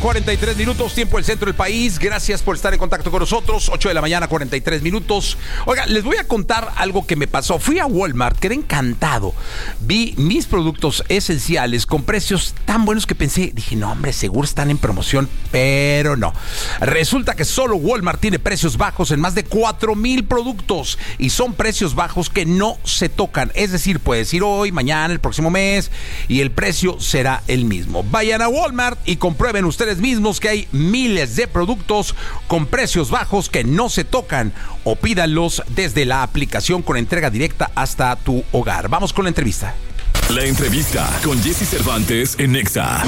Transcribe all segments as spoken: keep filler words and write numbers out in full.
cuarenta y tres minutos, tiempo del centro del país. Gracias por estar en contacto con nosotros. ocho de la mañana, cuarenta y tres minutos. Oiga, les voy a contar algo que me pasó. Fui a Walmart, quedé encantado. Vi mis productos esenciales con precios tan buenos que pensé, dije, no, hombre, seguro están en promoción, pero no. Resulta que solo Walmart tiene precios bajos en más de cuatro mil productos y son precios bajos que no se tocan. Es decir, puedes ir hoy, mañana, el próximo mes y el precio será el mismo. Vayan a Walmart y comprueben ustedes mismos que hay miles de productos con precios bajos que no se tocan, o pídanlos desde la aplicación con entrega directa hasta tu hogar. Vamos con la entrevista. La entrevista con Jesse Cervantes en Nexa.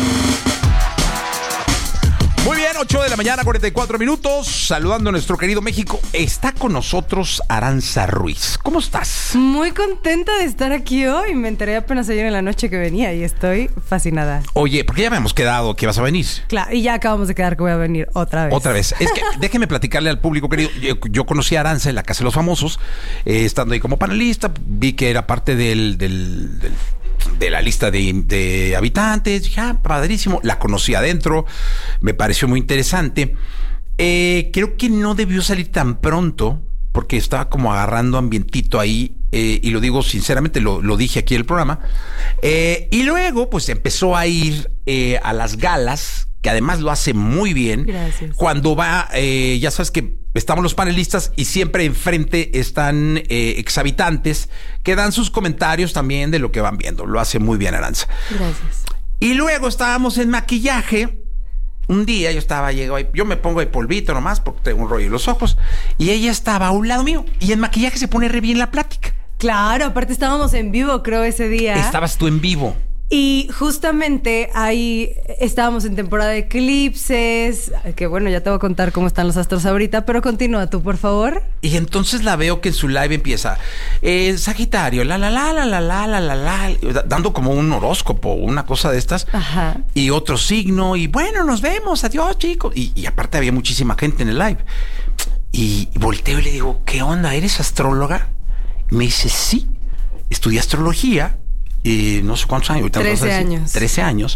Muy bien, ocho de la mañana, cuarenta y cuatro minutos. Saludando a nuestro querido México. Está con nosotros Aranza Ruiz. ¿Cómo estás? Muy contenta de estar aquí hoy. Me enteré apenas ayer en la noche que venía y estoy fascinada. Oye, porque ya habíamos quedado que vas a venir. Claro, y ya acabamos de quedar que voy a venir otra vez. Otra vez. Es que déjeme platicarle al público querido. Yo, yo conocí a Aranza en la Casa de los Famosos, eh, estando ahí como panelista. Vi que era parte del... del, del de la lista de, de habitantes. Ya, ah, padrísimo. La conocí adentro, me pareció muy interesante. Eh, creo que no debió salir tan pronto, porque estaba como agarrando ambientito ahí, eh, y lo digo sinceramente, lo, lo dije aquí en el programa. Eh, y luego, pues empezó a ir eh, a las galas, que además lo hace muy bien. Gracias. Cuando va, eh, ya sabes que estamos los panelistas y siempre enfrente están eh, exhabitantes que dan sus comentarios también de lo que van viendo. Lo hace muy bien Aranza. Gracias. Y luego estábamos en maquillaje. Un día yo estaba, llego ahí, yo me pongo de polvito nomás porque tengo un rollo en los ojos, y ella estaba a un lado mío y en maquillaje se pone re bien la plática. Claro, aparte estábamos en vivo, creo, ese día. Estabas tú en vivo. Y justamente ahí estábamos en temporada de eclipses, que bueno, ya te voy a contar cómo están los astros ahorita, pero continúa tú, por favor. Y entonces la veo que en su live empieza, eh, Sagitario, la la la la la la la la la, dando como un horóscopo, una cosa de estas. Ajá. Y otro signo, y bueno, nos vemos, adiós, chicos. Y, y aparte había muchísima gente en el live. Y volteo y le digo, ¿qué onda? ¿Eres astróloga? Y me dice, sí, estudié astrología. Y no sé cuántos años. trece años. trece años.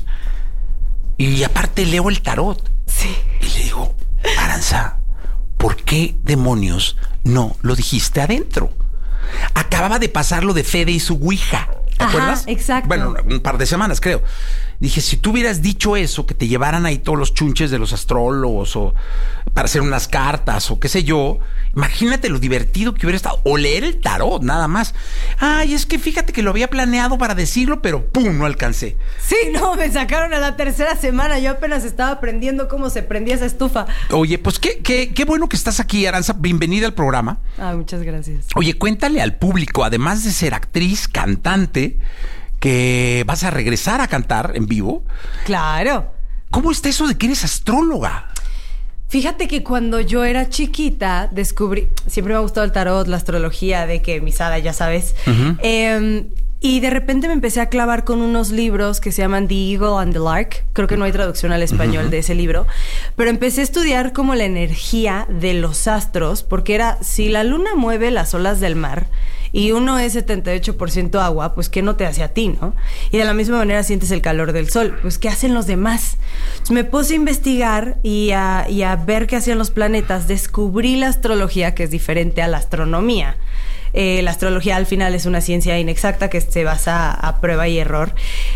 Y aparte leo el tarot. Sí. Y le digo, Aranza, ¿por qué demonios no lo dijiste adentro? Acababa de pasar lo de Fede y su ouija. ¿Te Ajá, acuerdas? Exacto. Bueno, un par de semanas, creo. Dije, si tú hubieras dicho eso, que te llevaran ahí todos los chunches de los astrólogos o para hacer unas cartas o qué sé yo, imagínate lo divertido que hubiera estado. O leer el tarot, nada más. Ay, es que fíjate que lo había planeado para decirlo, pero ¡pum! No alcancé. Sí, no, me sacaron a la tercera semana. Yo apenas estaba aprendiendo cómo se prendía esa estufa. Oye, pues qué, qué, qué bueno que estás aquí, Aranza. Bienvenida al programa. Ah, muchas gracias. Oye, cuéntale al público, además de ser actriz, cantante, que vas a regresar a cantar en vivo. Claro. ¿Cómo está eso de que eres astróloga? Fíjate que cuando yo era chiquita descubrí, siempre me ha gustado el tarot, la astrología, de que misada, ya sabes. Uh-huh. Eh, y de repente me empecé a clavar con unos libros que se llaman The Eagle and the Lark. Creo que no hay traducción al español uh-huh. de ese libro. Pero empecé a estudiar como la energía de los astros, porque era, si la luna mueve las olas del mar y uno es setenta y ocho por ciento agua, pues ¿qué no te hace a ti, no? Y de la misma manera sientes el calor del sol, pues ¿qué hacen los demás? Entonces me puse a investigar y a, y a ver qué hacían los planetas. Descubrí la astrología, que es diferente a la astronomía. Eh, la astrología al final es una ciencia inexacta que se basa a prueba y error.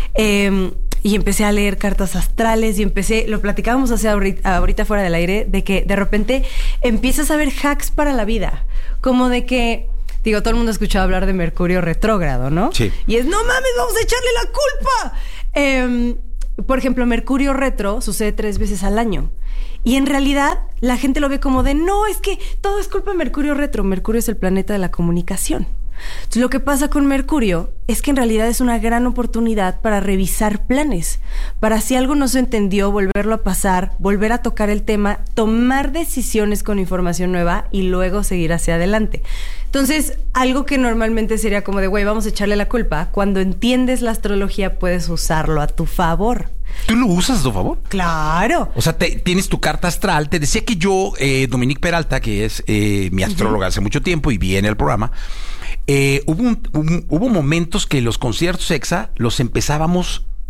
Eh, y empecé a leer cartas astrales y empecé, lo platicábamos hace ahorita, ahorita fuera del aire, de que de repente empiezas a ver hacks para la vida, como de que, digo, todo el mundo ha escuchado hablar de Mercurio retrógrado, ¿no? Sí. Y es, no mames, vamos a echarle la culpa. Eh, por ejemplo, Mercurio retro sucede tres veces al año. Y en realidad la gente lo ve como de, no, es que todo es culpa de Mercurio retro. Mercurio es el planeta de la comunicación. Entonces, lo que pasa con Mercurio es que en realidad es una gran oportunidad para revisar planes, para si algo no se entendió, volverlo a pasar, volver a tocar el tema, tomar decisiones con información nueva y luego seguir hacia adelante. Entonces, algo que normalmente sería como de, güey, vamos a echarle la culpa, cuando entiendes la astrología puedes usarlo a tu favor. ¿Tú lo usas a tu favor? Claro. O sea, te, tienes tu carta astral. Te decía que yo, eh, Dominique Peralta, que es eh, mi astróloga uh-huh. hace mucho tiempo y viene al programa, eh, hubo, un, un, hubo momentos que los conciertos EXA los empezábamos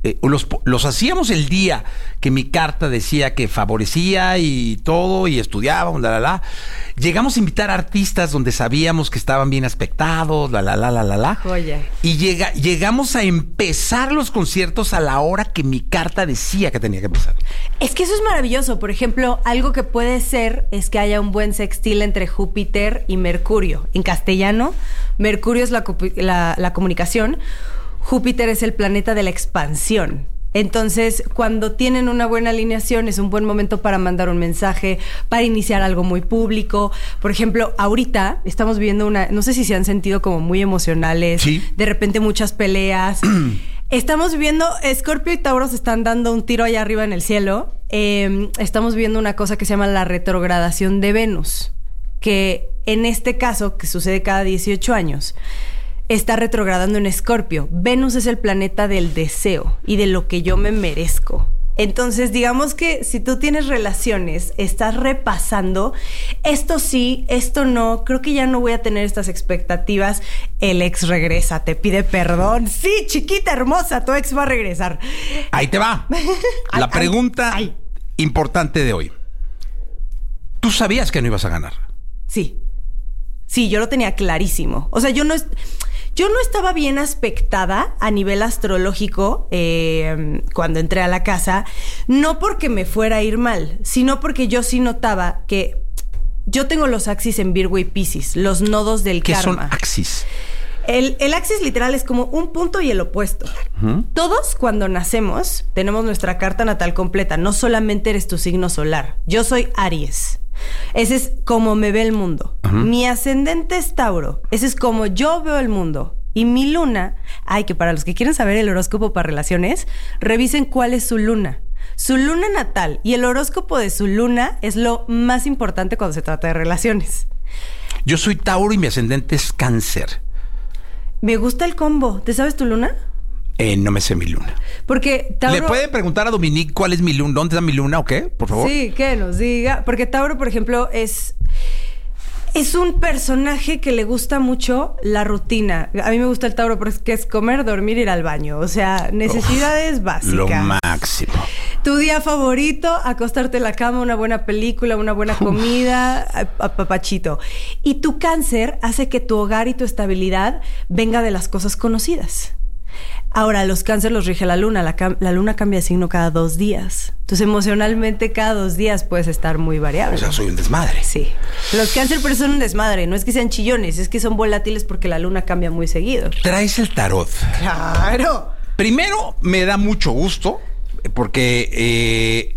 eh, los, los hacíamos el día que mi carta decía que favorecía y todo, y estudiábamos, la, la, la. Llegamos a invitar a artistas donde sabíamos que estaban bien aspectados, la, la, la, la, la, la. Joya. Y llega, llegamos a empezar los conciertos a la hora que mi carta decía que tenía que empezar. Es que eso es maravilloso. Por ejemplo, algo que puede ser es que haya un buen sextil entre Júpiter y Mercurio. En castellano, Mercurio es la, la, la comunicación, Júpiter es el planeta de la expansión. Entonces, cuando tienen una buena alineación, es un buen momento para mandar un mensaje, para iniciar algo muy público. Por ejemplo, ahorita estamos viviendo una... No sé si se han sentido como muy emocionales. Sí. De repente muchas peleas. Estamos viendo... Escorpio y Tauro se están dando un tiro allá arriba en el cielo. Eh, estamos viendo una cosa que se llama la retrogradación de Venus. Que en este caso, que sucede cada dieciocho años... está retrogradando en Escorpio. Venus es el planeta del deseo y de lo que yo me merezco. Entonces, digamos que si tú tienes relaciones, estás repasando, esto sí, esto no, creo que ya no voy a tener estas expectativas. El ex regresa, te pide perdón. Sí, chiquita hermosa, tu ex va a regresar. Ahí te va. La Ay, pregunta ay, ay. importante de hoy. ¿Tú sabías que no ibas a ganar? Sí. Sí, yo lo tenía clarísimo. O sea, yo no... Yo no estaba bien aspectada a nivel astrológico eh, cuando entré a la casa, no porque me fuera a ir mal, sino porque yo sí notaba que yo tengo los axis en Virgo y Piscis, los nodos del ¿Qué karma. son axis? El, el axis literal es como un punto y el opuesto. Uh-huh. Todos cuando nacemos tenemos nuestra carta natal completa, no solamente eres tu signo solar. Yo soy Aries. Ese es como me ve el mundo. Uh-huh. Mi ascendente es Tauro. Ese es como yo veo el mundo. Y mi luna... Ay, que para los que quieren saber el horóscopo para relaciones, revisen cuál es su luna. Su luna natal y el horóscopo de su luna es lo más importante cuando se trata de relaciones. Yo soy Tauro y mi ascendente es Cáncer. Me gusta el combo. ¿Te sabes tu luna? Eh, no me sé mi luna. Porque Tauro... ¿Le puede preguntar a Dominique cuál es mi luna? ¿Dónde está mi luna o qué? Por favor. Sí, que nos diga. Porque Tauro, por ejemplo, es... Es un personaje que le gusta mucho la rutina. A mí me gusta el Tauro porque es comer, dormir, ir al baño. O sea, necesidades Uf, básicas. Lo máximo. Tu día favorito, acostarte en la cama, una buena película, una buena comida, papachito. Y tu Cáncer hace que tu hogar y tu estabilidad venga de las cosas conocidas. Ahora, los Cáncer los rige la luna. La, la luna cambia de signo cada dos días. Entonces, emocionalmente, cada dos días puedes estar muy variable. O sea, soy un desmadre. Sí. Los Cáncer, pero son un desmadre. No es que sean chillones, es que son volátiles porque la luna cambia muy seguido. Traes el tarot. ¡Claro! Primero, me da mucho gusto porque eh,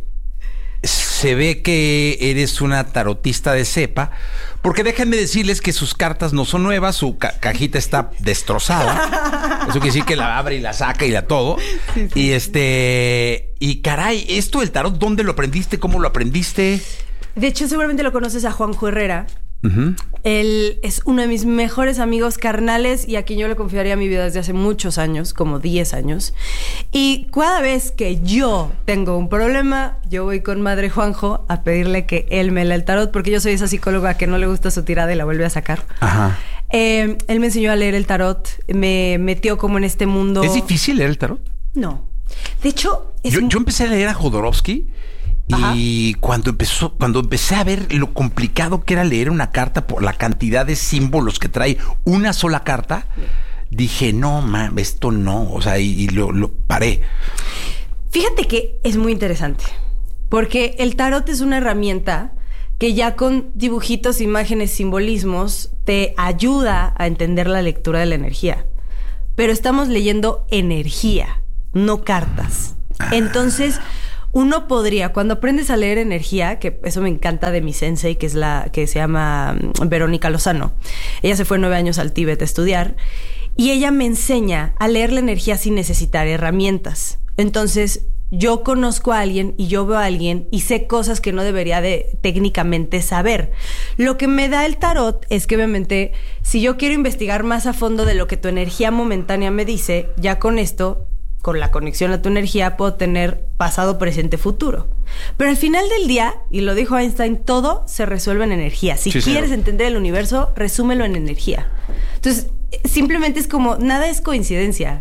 se ve que eres una tarotista de cepa. Porque déjenme decirles que sus cartas no son nuevas, su ca- cajita está destrozada. Eso quiere decir que la abre y la saca y la todo. Sí, sí, y este... Y caray, esto del tarot, ¿dónde lo aprendiste? ¿Cómo lo aprendiste? De hecho, seguramente lo conoces a Juanjo Herrera. Uh-huh. Él es uno de mis mejores amigos carnales y a quien yo le confiaría mi vida desde hace muchos años, como diez años. Y cada vez que yo tengo un problema, yo voy con Madre Juanjo a pedirle que él me lea el tarot, porque yo soy esa psicóloga que no le gusta su tirada y la vuelve a sacar. Ajá. Eh, él me enseñó a leer el tarot, me metió como en este mundo. ¿Es difícil leer el tarot? No. De hecho, es yo, un... yo empecé a leer a Jodorowsky. Y Ajá. cuando empezó, cuando empecé a ver lo complicado que era leer una carta por la cantidad de símbolos que trae una sola carta, dije, no, ma, esto no. O sea, y, y lo, lo paré. Fíjate que es muy interesante, porque el tarot es una herramienta que ya con dibujitos, imágenes, simbolismos, te ayuda a entender la lectura de la energía. Pero estamos leyendo energía, no cartas. Ah. Entonces... Uno podría, cuando aprendes a leer energía, que eso me encanta de mi sensei, que es la que se llama Verónica Lozano. Ella se fue nueve años al Tíbet a estudiar y ella me enseña a leer la energía sin necesitar herramientas. Entonces, yo conozco a alguien y yo veo a alguien y sé cosas que no debería de técnicamente saber. Lo que me da el tarot es que obviamente, si yo quiero investigar más a fondo de lo que tu energía momentánea me dice, ya con esto... con la conexión a tu energía, puedo tener pasado, presente, futuro. Pero al final del día, y lo dijo Einstein, todo se resuelve en energía. Si sí, quieres señor. entender el universo, resúmelo en energía. Entonces, simplemente es como, nada es coincidencia.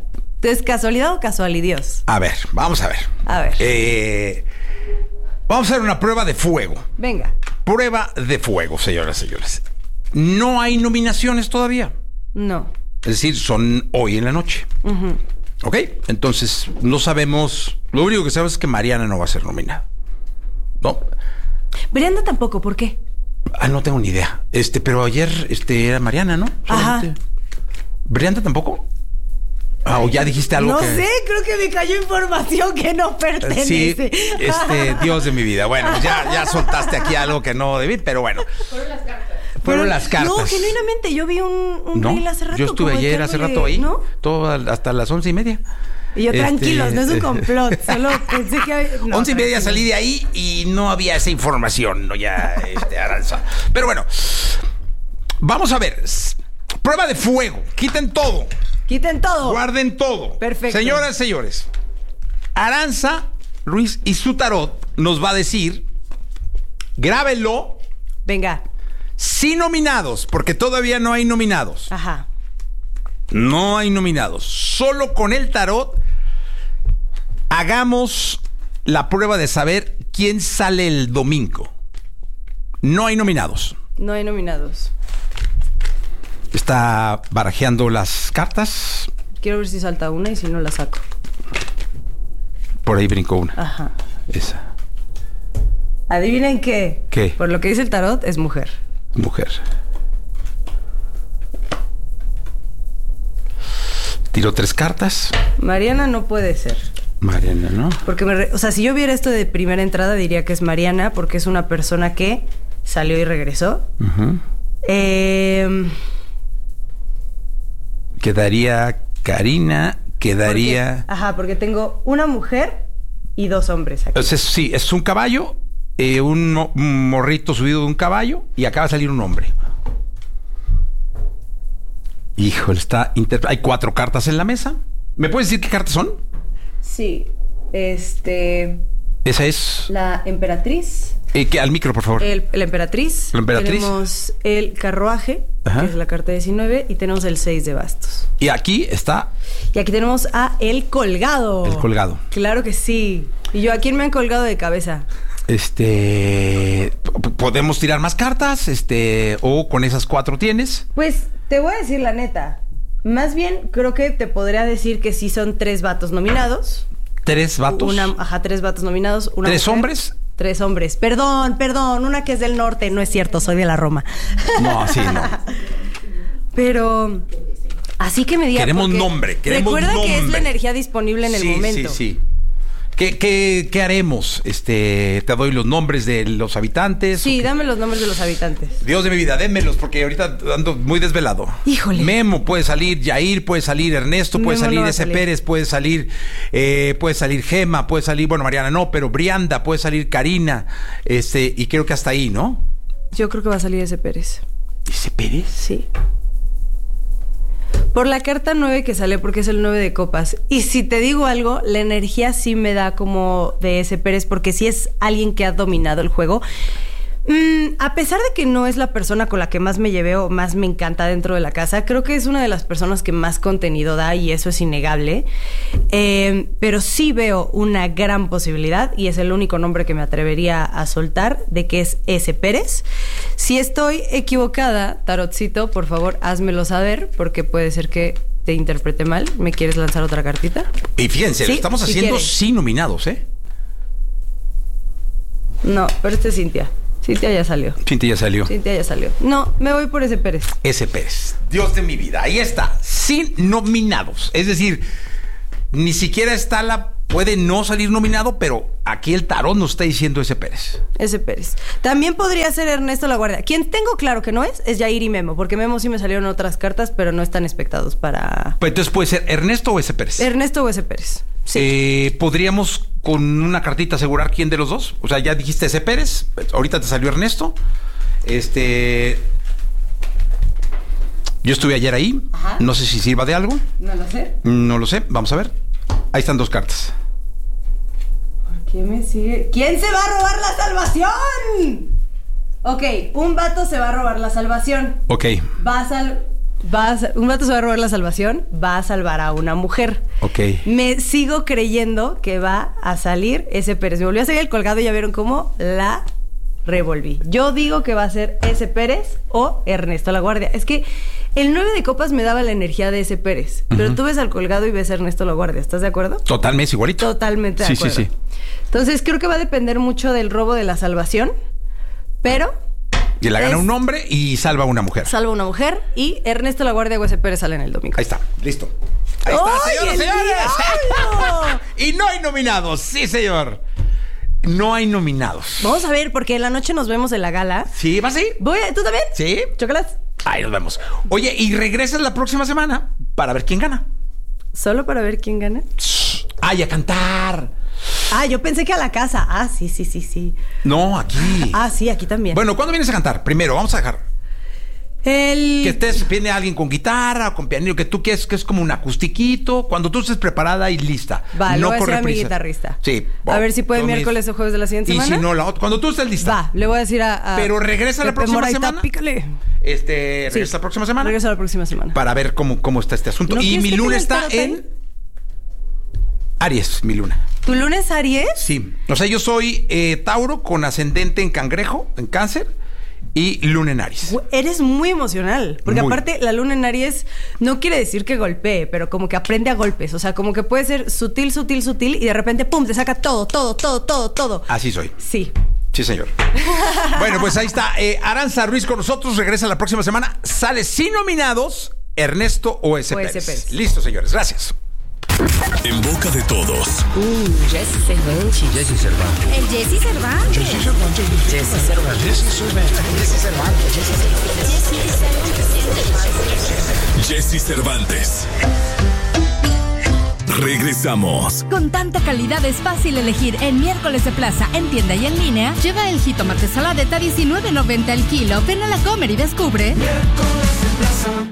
Entonces, ¿casualidad o casualidios? A ver, vamos a ver. A ver. Eh, vamos a hacer una prueba de fuego. Venga. Prueba de fuego, señoras y señores. No hay nominaciones todavía. No. Es decir, son hoy en la noche. Uh-huh. ¿Ok? Entonces, no sabemos... Lo único que sabemos es que Mariana no va a ser nominada. ¿No? Brianda tampoco, ¿por qué? Ah, no tengo ni idea. Este, pero ayer este, era Mariana, ¿no? Ajá. ¿Brianda tampoco? Ah, o ya dijiste algo no que... No sé, creo que me cayó información que no pertenece. Sí, este, Dios de mi vida. Bueno, pues ya, ya soltaste aquí algo que no debí, pero bueno. Fueron las cartas. Fueron las cartas. No, genuinamente, yo vi un, un ¿No? reel hace rato. Yo estuve ayer hace rato de, ahí, ¿no? todo hasta las once y media. Y yo, Este, tranquilos, no es un complot, solo pensé que había... No, once y media tranquilo. salí de ahí y no había esa información, no ya, este, Aranza. Pero bueno, vamos a ver. Prueba de fuego. Quiten todo. Quiten todo. Guarden todo. Perfecto. Señoras, señores. Aranza Ruiz y su tarot nos va a decir, grábenlo, Venga. sin nominados, porque todavía no hay nominados. Ajá. No hay nominados. Solo con el tarot hagamos la prueba de saber quién sale el domingo. No hay nominados. No hay nominados. Está barajeando las cartas. Quiero ver si salta una y si no la saco. Por ahí brincó una. Ajá. Esa. ¿Adivinen qué? ¿Qué? Por lo que dice el tarot, es mujer. Mujer. Tiró tres cartas. Mariana no puede ser. Mariana, ¿no? Porque, me re- o sea, si yo viera esto de primera entrada, diría que es Mariana, porque es una persona que salió y regresó. Uh-huh. Eh, Quedaría Karina, quedaría... porque- ajá, porque tengo una mujer y dos hombres aquí. Entonces, sí, es un caballo, eh, un, mo- un morrito subido de un caballo y acaba de salir un hombre. Híjole, está... Inter... Hay cuatro cartas en la mesa. ¿Me puedes decir qué cartas son? Sí, este... Esa es... La emperatriz. Eh, que, al micro, por favor. El, la emperatriz. La emperatriz. Tenemos el carruaje, Ajá. que es la carta diecinueve, y tenemos el seis de bastos. Y aquí está Y aquí tenemos a el colgado. el colgado. Claro que sí. Y yo, ¿a quién me han colgado de cabeza? Este... p- ¿Podemos tirar más cartas? Este... O con esas cuatro tienes. Pues te voy a decir la neta. Más bien, creo que te podría decir que sí son tres vatos nominados. Tres vatos. Una, ajá, tres vatos nominados. Una ¿Tres mujer. hombres? Tres hombres. Perdón, perdón. Una que es del norte. No es cierto, soy de la Roma. No, sí, no. Pero... Así que me diga. Queremos porque nombre, queremos recuerda que es la nombre. energía disponible en el Sí, momento. Sí, sí. ¿Qué, qué, qué haremos? Este, te doy los nombres de los habitantes. Sí, ¿o qué? dame los nombres de los habitantes. Dios de mi vida, démelos porque ahorita ando muy desvelado. Híjole. Memo puede salir, Yair puede salir, Ernesto puede Memo no salir, va a ese salir. Pérez puede salir, eh, puede salir Gema, puede salir, bueno, Mariana no, pero Brianda, puede salir Karina, este, y creo que hasta ahí, ¿no? Yo creo que va a salir ese Pérez. ¿Ese Pérez? Sí. Por la carta nueve que sale, porque es el nueve de copas. Y si te digo algo, la energía sí me da como de ese Pérez, porque sí es alguien que ha dominado el juego. Mm, a pesar de que no es la persona con la que más me llevé o más me encanta dentro de la casa, creo que es una de las personas que más contenido da y eso es innegable. Eh, pero sí veo una gran posibilidad, y es el único nombre que me atrevería a soltar, de que es ese Pérez. Si estoy equivocada, Tarotcito, por favor, házmelo saber, porque puede ser que te interprete mal. ¿Me quieres lanzar otra cartita? Y fíjense, Sí, lo estamos si haciendo quieren. sin nominados, ¿eh? No, pero este es Cintia. Cintia ya salió. Cintia ya salió. Cintia ya salió. No, me voy por ese Pérez. Ese Pérez. Dios de mi vida. Ahí está. Sin nominados. Es decir, ni siquiera está la... Puede no salir nominado, pero aquí el tarot nos está diciendo ese Pérez. Ese Pérez. También podría ser Ernesto La Guardia. Quien tengo claro que no es, es Yair y Memo, porque Memo sí me salieron otras cartas, pero no están expectados para... Pues entonces puede ser Ernesto o ese Pérez. Ernesto o ese Pérez. Sí. Eh, ¿Podríamos con una cartita asegurar quién de los dos? O sea, ya dijiste ese Pérez, ahorita te salió Ernesto. Este... Yo estuve ayer ahí. Ajá. No sé si sirva de algo. No lo sé. No lo sé. Vamos a ver. Ahí están dos cartas. ¿Qué me sigue? ¿Quién se va a robar la salvación? Ok, un vato se va a robar la salvación. Ok. Va a sal... va a, un vato se va a robar la salvación, va a salvar a una mujer. Ok. Me sigo creyendo que va a salir ese Pérez. Me volvió a salir el colgado y ya vieron cómo la revolví. Yo digo que va a ser ese Pérez o Ernesto Laguardia. Es que el nueve de copas me daba la energía de ese Pérez, uh-huh. pero tú ves al colgado y ves a Ernesto Laguardia. ¿Estás de acuerdo? Totalmente, igualito. Totalmente de sí, acuerdo. Sí, sí, sí. Entonces creo que va a depender mucho del robo de la salvación, pero... Y la gana un hombre y salva a una mujer. Salva a una mujer y Ernesto Laguardia o ese Pérez salen el domingo. Ahí está, listo. Ahí está, señoras, señores. Y no hay nominados, sí, señor. No hay nominados. Vamos a ver, porque en la noche nos vemos en la gala. Sí, ¿vas ahí? Voy a, ¿tú también? Sí. ¿Chócalas? Ahí nos vemos. Oye, y regresas la próxima semana para ver quién gana. ¿Solo para ver quién gana? ¡Ay, a cantar! Ah, yo pensé que a la casa. Ah, sí, sí, sí, sí. No, aquí. Ah, sí, aquí también. Bueno, ¿cuándo vienes a cantar? Primero, vamos a dejar. El... Que estés, viene alguien con guitarra o con pianino, que tú quieres, que es como un acustiquito. Cuando tú estés preparada y lista. Va, no le voy a decir a mi prisa. guitarrista. Sí. A ver si puede miércoles o jueves de la siguiente y semana. Y si no, la otra. Cuando tú estés lista. Va, le voy a decir a... a Pero regresa Pepe la próxima Moraita, semana. Pícale. Este, regresa sí, la próxima semana. Regresa la próxima semana. Para ver cómo, cómo está este asunto. ¿No y mi luna está en... Aries, mi luna. ¿Tu luna es Aries? Sí. O sea, yo soy eh, Tauro con ascendente en Cangrejo, en Cáncer, y luna en Aries. Eres muy emocional. Porque muy. aparte, la luna en Aries no quiere decir que golpee, pero como que aprende a golpes. O sea, como que puede ser sutil, sutil, sutil, y de repente, ¡pum!, te saca todo, todo, todo, todo, todo. Así soy. Sí. Sí, señor. Bueno, pues ahí está. Eh, Aranza Ruiz con nosotros. Regresa la próxima semana. Sale sin nominados Ernesto o ese Pérez. Pérez. Listo, señores. Gracias. En boca de todos. Uh, Jessy Cervantes. Jessy Cervantes. El Jessy Cervantes. Jessy Cervantes. Jessy Cervantes. Jessy Cervantes. Jessy Cervantes. Regresamos. Con tanta calidad es fácil elegir en Miércoles de Plaza, en tienda y en línea. Lleva el jitomate saladeta a diecinueve noventa el kilo. Ven a la Comer y descubre. Miércoles de Plaza.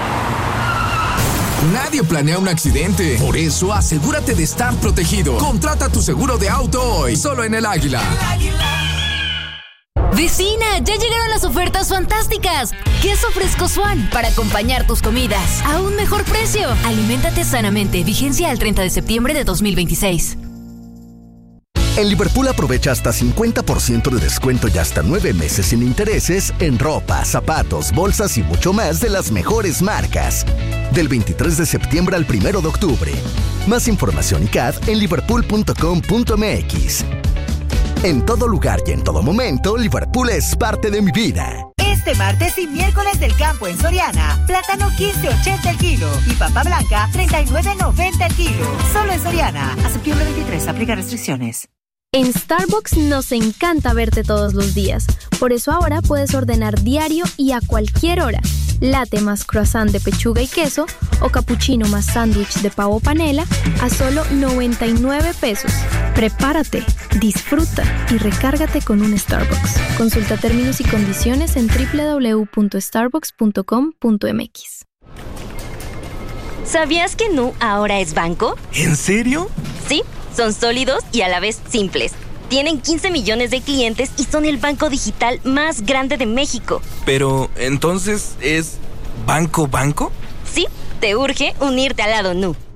Nadie planea un accidente. Por eso, asegúrate de estar protegido. Contrata tu seguro de auto hoy, solo en El Águila. El Águila. Vecina, ya llegaron las ofertas fantásticas. Queso fresco Swan para acompañar tus comidas a un mejor precio. Aliméntate sanamente. Vigencia al treinta de septiembre de dos mil veintiséis. En Liverpool aprovecha hasta cincuenta por ciento de descuento y hasta nueve meses sin intereses en ropa, zapatos, bolsas y mucho más de las mejores marcas. Del veintitrés de septiembre al primero de octubre. Más información y C A D en liverpool punto com punto m x. En todo lugar y en todo momento, Liverpool es parte de mi vida. Este martes y miércoles del campo en Soriana. Plátano quince ochenta el kilo y papa blanca treinta y nueve noventa el kilo. Solo en Soriana. A septiembre veintitrés, aplica restricciones. En Starbucks nos encanta verte todos los días. Por eso ahora puedes ordenar diario y a cualquier hora. Latte más croissant de pechuga y queso o cappuccino más sándwich de pavo panela a solo noventa y nueve pesos. Prepárate, disfruta y recárgate con un Starbucks. Consulta términos y condiciones en doble u doble u doble u punto starbucks punto com punto m x. ¿Sabías que Nu ahora es banco? ¿En serio? Sí, son sólidos y a la vez simples. Tienen quince millones de clientes y son el banco digital más grande de México. Pero, ¿entonces es banco banco? Sí, te urge unirte al lado Nu.